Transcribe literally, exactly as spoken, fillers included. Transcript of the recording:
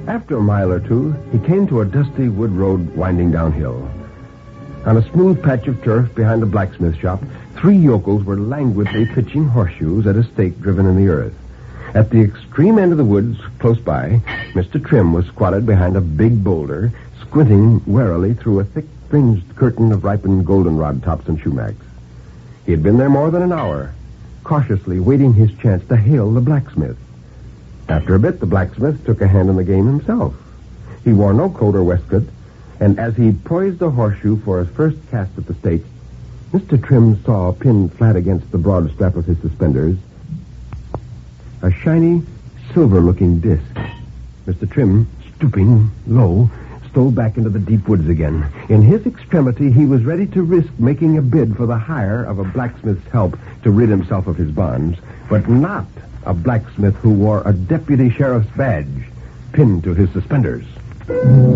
After a mile or two, he came to a dusty wood road winding downhill. On a smooth patch of turf behind the blacksmith shop, three yokels were languidly pitching horseshoes at a stake driven in the earth. At the extreme end of the woods, close by, Mister Trim was squatted behind a big boulder, squinting warily through a thick fringed curtain of ripened goldenrod tops and sumacs. He had been there more than an hour, cautiously waiting his chance to hail the blacksmith. After a bit, the blacksmith took a hand in the game himself. He wore no coat or waistcoat, and as he poised the horseshoe for his first cast at the stake, Mister Trim saw, pinned flat against the broad strap of his suspenders, a shiny, silver-looking disc. Mister Trim, stooping low, stole back into the deep woods again. In his extremity, he was ready to risk making a bid for the hire of a blacksmith's help to rid himself of his bonds, but not a blacksmith who wore a deputy sheriff's badge pinned to his suspenders.